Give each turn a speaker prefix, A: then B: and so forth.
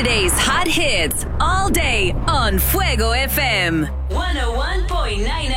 A: Saturday's hot hits all day on Fuego FM 101.9